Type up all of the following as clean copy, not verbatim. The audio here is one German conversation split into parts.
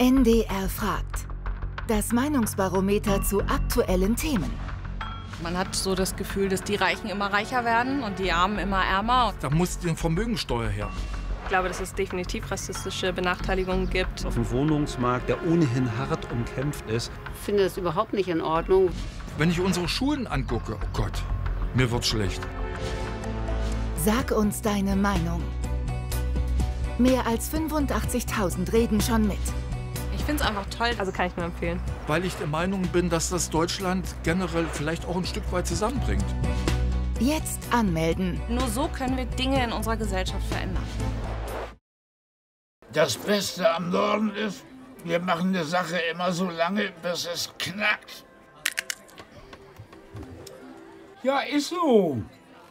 NDR fragt. Das Meinungsbarometer zu aktuellen Themen. Man hat so das Gefühl, dass die Reichen immer reicher werden und die Armen immer ärmer. Da muss die Vermögensteuer her. Ich glaube, dass es definitiv rassistische Benachteiligungen gibt. Auf dem Wohnungsmarkt, der ohnehin hart umkämpft ist. Ich finde das überhaupt nicht in Ordnung. Wenn ich unsere Schulen angucke, oh Gott, mir wird schlecht. Sag uns deine Meinung. Mehr als 85.000 reden schon mit. Ich finde es einfach toll. Also kann ich nur empfehlen. Weil ich der Meinung bin, dass das Deutschland generell vielleicht auch ein Stück weit zusammenbringt. Jetzt anmelden. Nur so können wir Dinge in unserer Gesellschaft verändern. Das Beste am Norden ist, wir machen eine Sache immer so lange, bis es knackt. Ja, ist so.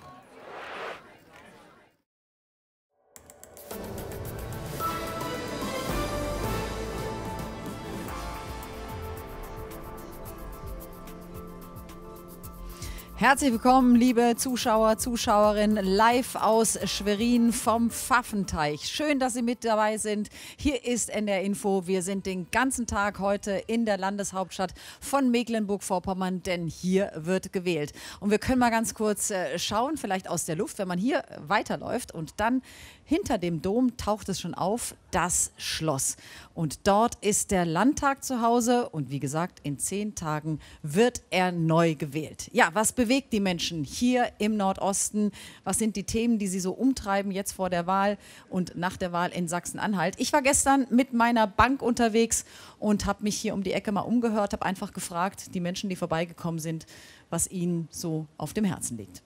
Herzlich willkommen, liebe Zuschauer, Zuschauerinnen, live aus Schwerin vom Pfaffenteich. Schön, dass Sie mit dabei sind. Hier ist NDR Info. Wir sind den ganzen Tag heute in der Landeshauptstadt von Mecklenburg-Vorpommern, denn hier wird gewählt. Und wir können mal ganz kurz schauen, vielleicht aus der Luft, wenn man hier weiterläuft und dann hinter dem Dom taucht es schon auf, das Schloss. Und dort ist der Landtag zu Hause und wie gesagt, in 10 Tagen wird er neu gewählt. Ja, was bewegt die Menschen hier im Nordosten? Was sind die Themen, die sie so umtreiben jetzt vor der Wahl und nach der Wahl in Sachsen-Anhalt? Ich war gestern mit meiner Bank unterwegs und habe mich hier um die Ecke mal umgehört, habe einfach gefragt, die Menschen, die vorbeigekommen sind, was ihnen so auf dem Herzen liegt.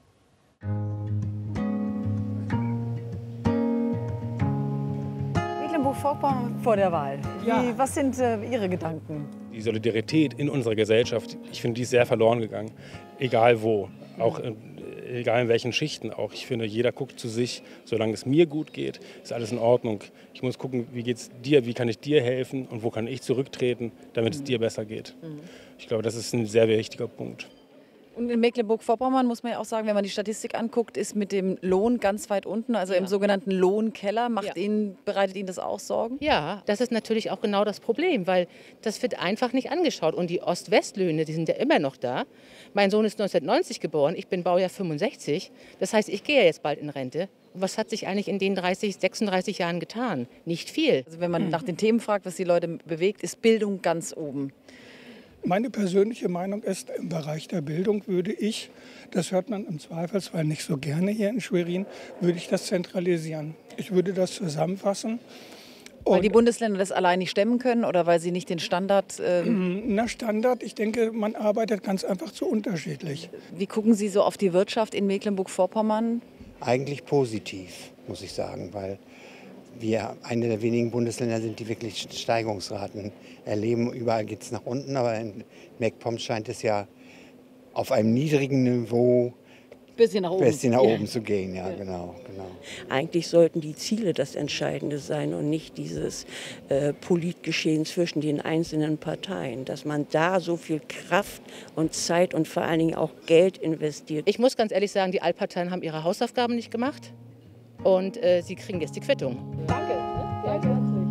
Mecklenburg-Vorpommern vor der Wahl. Was sind Ihre Gedanken? Die Solidarität in unserer Gesellschaft, ich finde, die ist sehr verloren gegangen. Egal wo, auch egal in welchen Schichten auch. Ich finde, jeder guckt zu sich, solange es mir gut geht, ist alles in Ordnung. Ich muss gucken, wie geht es dir, wie kann ich dir helfen und wo kann ich zurücktreten, damit es dir besser geht. Ich glaube, das ist ein sehr wichtiger Punkt. Und in Mecklenburg-Vorpommern muss man ja auch sagen, wenn man die Statistik anguckt, ist mit dem Lohn ganz weit unten, also im sogenannten Lohnkeller. Bereitet Ihnen das auch Sorgen? Ja, das ist natürlich auch genau das Problem, weil das wird einfach nicht angeschaut. Und die Ost-West-Löhne, die sind ja immer noch da. Mein Sohn ist 1990 geboren, ich bin Baujahr 65. Das heißt, ich gehe ja jetzt bald in Rente. Was hat sich eigentlich in den 36 Jahren getan? Nicht viel. Also wenn man nach den Themen fragt, was die Leute bewegt, ist Bildung ganz oben. Meine persönliche Meinung ist, im Bereich der Bildung würde ich, das hört man im Zweifelsfall nicht so gerne hier in Schwerin, würde ich das zentralisieren. Ich würde das zusammenfassen. Weil die Bundesländer das allein nicht stemmen können oder weil sie nicht den Standard... Standard, ich denke, man arbeitet ganz einfach zu unterschiedlich. Wie gucken Sie so auf die Wirtschaft in Mecklenburg-Vorpommern? Eigentlich positiv, muss ich sagen, weil wir eine der wenigen Bundesländer sind, die wirklich Steigerungsraten erleben. Überall geht es nach unten, aber in MacPom scheint es ja auf einem niedrigen Niveau bisschen nach oben zu gehen. Ja, genau. Eigentlich sollten die Ziele das Entscheidende sein und nicht dieses Politgeschehen zwischen den einzelnen Parteien, dass man da so viel Kraft und Zeit und vor allen Dingen auch Geld investiert. Ich muss ganz ehrlich sagen, die Altparteien haben ihre Hausaufgaben nicht gemacht. Und sie kriegen jetzt die Quittung. Danke. Sehr herzlich.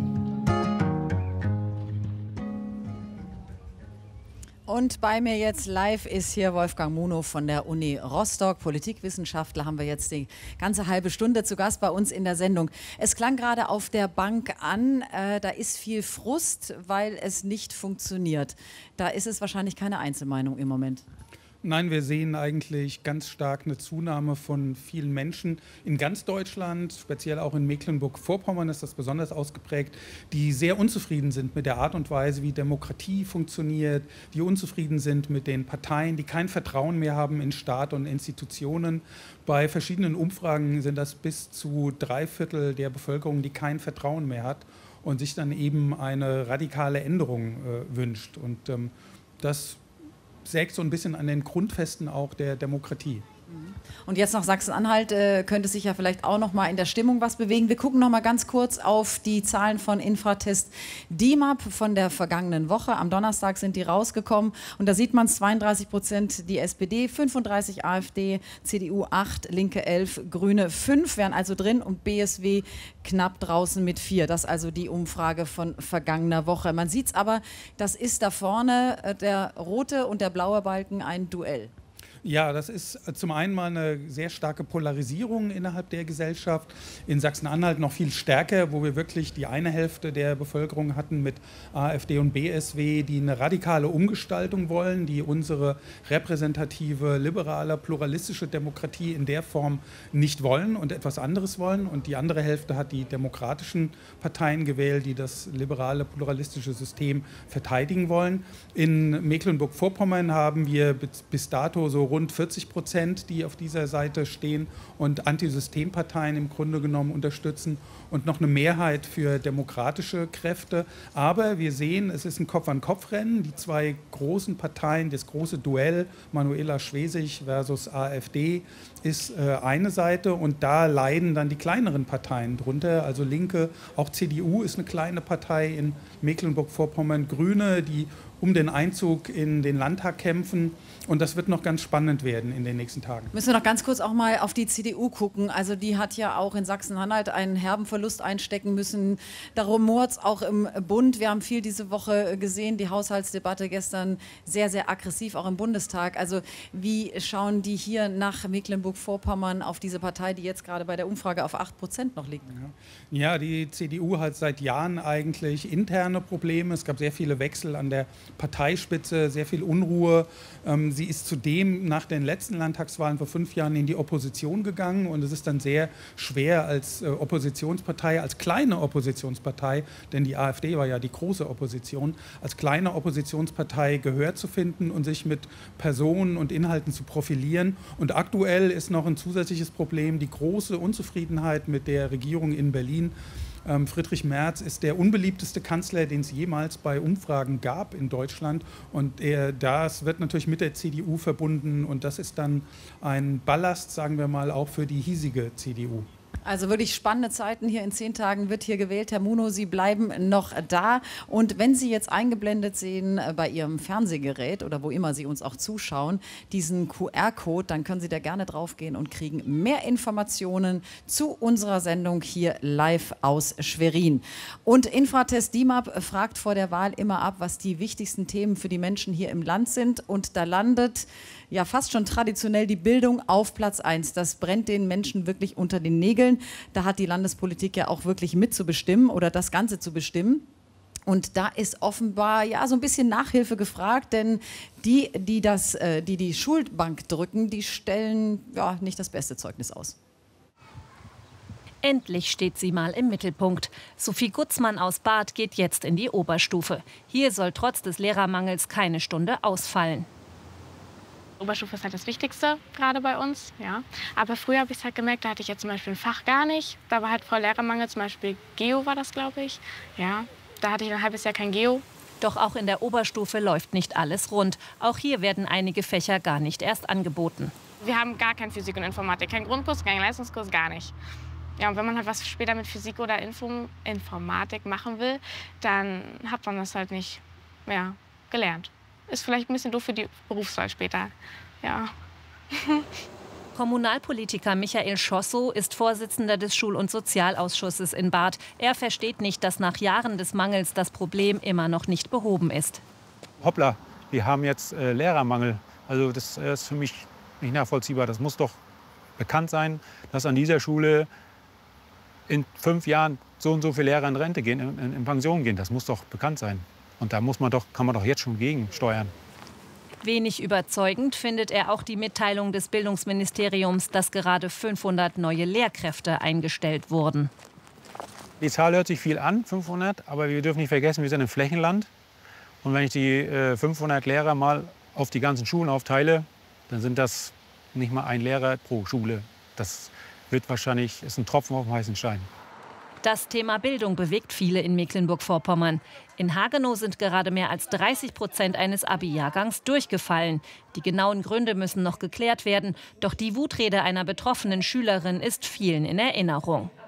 Und bei mir jetzt live ist hier Wolfgang Munow von der Uni Rostock. Politikwissenschaftler haben wir jetzt die ganze halbe Stunde zu Gast bei uns in der Sendung. Es klang gerade auf der Bank an, da ist viel Frust, weil es nicht funktioniert. Da ist es wahrscheinlich keine Einzelmeinung im Moment. Nein, wir sehen eigentlich ganz stark eine Zunahme von vielen Menschen in ganz Deutschland, speziell auch in Mecklenburg-Vorpommern ist das besonders ausgeprägt, die sehr unzufrieden sind mit der Art und Weise, wie Demokratie funktioniert, die unzufrieden sind mit den Parteien, die kein Vertrauen mehr haben in Staat und Institutionen. Bei verschiedenen Umfragen sind das bis zu 3/4 der Bevölkerung, die kein Vertrauen mehr hat und sich dann eben eine radikale Änderung wünscht. Und das sägt so ein bisschen an den Grundfesten auch der Demokratie. Und jetzt nach Sachsen-Anhalt könnte sich ja vielleicht auch noch mal in der Stimmung was bewegen. Wir gucken noch mal ganz kurz auf die Zahlen von Infratest DIMAP von der vergangenen Woche. Am Donnerstag sind die rausgekommen und da sieht man 32% die SPD, 35 AfD, CDU 8, Linke 11, Grüne 5 wären also drin und BSW knapp draußen mit 4. Das ist also die Umfrage von vergangener Woche. Man sieht es aber, das ist da vorne der rote und der blaue Balken ein Duell. Ja, das ist zum einen mal eine sehr starke Polarisierung innerhalb der Gesellschaft. In Sachsen-Anhalt noch viel stärker, wo wir wirklich die eine Hälfte der Bevölkerung hatten mit AfD und BSW, die eine radikale Umgestaltung wollen, die unsere repräsentative, liberale, pluralistische Demokratie in der Form nicht wollen und etwas anderes wollen. Und die andere Hälfte hat die demokratischen Parteien gewählt, die das liberale, pluralistische System verteidigen wollen. In Mecklenburg-Vorpommern haben wir bis dato so rund 40%, die auf dieser Seite stehen und Antisystemparteien im Grunde genommen unterstützen und noch eine Mehrheit für demokratische Kräfte. Aber wir sehen, es ist ein Kopf-an-Kopf-Rennen. Die zwei großen Parteien, das große Duell Manuela Schwesig versus AfD ist eine Seite und da leiden dann die kleineren Parteien drunter. Also Linke, auch CDU ist eine kleine Partei in Mecklenburg-Vorpommern, Grüne, die um den Einzug in den Landtag kämpfen. Und das wird noch ganz spannend werden in den nächsten Tagen. Müssen wir noch ganz kurz auch mal auf die CDU gucken. Also die hat ja auch in Sachsen-Anhalt einen herben Verlust einstecken müssen. Darum rumort es auch im Bund. Wir haben viel diese Woche gesehen, die Haushaltsdebatte gestern sehr, sehr aggressiv, auch im Bundestag. Also wie schauen die hier nach Mecklenburg-Vorpommern auf diese Partei, die jetzt gerade bei der Umfrage auf 8% noch liegt? Ja, die CDU hat seit Jahren eigentlich interne Probleme. Es gab sehr viele Wechsel an der Parteispitze, sehr viel Unruhe. Sie ist zudem nach den letzten Landtagswahlen vor 5 Jahren in die Opposition gegangen und es ist dann sehr schwer als Oppositionspartei, als kleine Oppositionspartei, denn die AfD war ja die große Opposition, als kleine Oppositionspartei Gehör zu finden und sich mit Personen und Inhalten zu profilieren. Und aktuell ist noch ein zusätzliches Problem, die große Unzufriedenheit mit der Regierung in Berlin. Friedrich Merz ist der unbeliebteste Kanzler, den es jemals bei Umfragen gab in Deutschland. Und das wird natürlich mit der CDU verbunden. Und das ist dann ein Ballast, sagen wir mal, auch für die hiesige CDU. Also wirklich spannende Zeiten. Hier in 10 Tagen wird hier gewählt. Herr Munow, Sie bleiben noch da. Und wenn Sie jetzt eingeblendet sehen bei Ihrem Fernsehgerät oder wo immer Sie uns auch zuschauen, diesen QR-Code, dann können Sie da gerne draufgehen und kriegen mehr Informationen zu unserer Sendung hier live aus Schwerin. Und Infratest DIMAP fragt vor der Wahl immer ab, was die wichtigsten Themen für die Menschen hier im Land sind. Und da landet ja fast schon traditionell die Bildung auf Platz 1. Das brennt den Menschen wirklich unter den Nägeln. Da hat die Landespolitik ja auch wirklich mitzubestimmen oder das Ganze zu bestimmen. Und da ist offenbar ja so ein bisschen Nachhilfe gefragt, denn die Schulbank drücken, die stellen ja nicht das beste Zeugnis aus. Endlich steht sie mal im Mittelpunkt. Sophie Gutzmann aus Barth geht jetzt in die Oberstufe. Hier soll trotz des Lehrermangels keine Stunde ausfallen. Oberstufe ist halt das Wichtigste, gerade bei uns. Ja. Aber früher habe ich es halt gemerkt, da hatte ich jetzt zum Beispiel ein Fach gar nicht. Da war halt voll Lehrermangel, zum Beispiel Geo war das, glaube ich. Ja, da hatte ich ein halbes Jahr kein Geo. Doch auch in der Oberstufe läuft nicht alles rund. Auch hier werden einige Fächer gar nicht erst angeboten. Wir haben gar kein Physik und Informatik, kein Grundkurs, kein Leistungskurs, gar nicht. Ja, und wenn man halt was später mit Physik oder Informatik machen will, dann hat man das halt nicht mehr gelernt. Ist vielleicht ein bisschen doof für die Berufswahl später. Ja. Kommunalpolitiker Michael Schossow ist Vorsitzender des Schul- und Sozialausschusses in Barth. Er versteht nicht, dass nach Jahren des Mangels das Problem immer noch nicht behoben ist. Hoppla, wir haben jetzt Lehrermangel. Also das ist für mich nicht nachvollziehbar. Das muss doch bekannt sein, dass an dieser Schule in 5 Jahren so und so viele Lehrer in Rente gehen, in Pension gehen. Das muss doch bekannt sein. Und da kann man doch jetzt schon gegensteuern. Wenig überzeugend findet er auch die Mitteilung des Bildungsministeriums, dass gerade 500 neue Lehrkräfte eingestellt wurden. Die Zahl hört sich viel an, 500, aber wir dürfen nicht vergessen, wir sind ein Flächenland. Und wenn ich die 500 Lehrer mal auf die ganzen Schulen aufteile, dann sind das nicht mal ein Lehrer pro Schule. Das wird wahrscheinlich, ist ein Tropfen auf dem heißen Stein. Das Thema Bildung bewegt viele in Mecklenburg-Vorpommern. In Hagenow sind gerade mehr als 30% eines Abi-Jahrgangs durchgefallen. Die genauen Gründe müssen noch geklärt werden. Doch die Wutrede einer betroffenen Schülerin ist vielen in Erinnerung.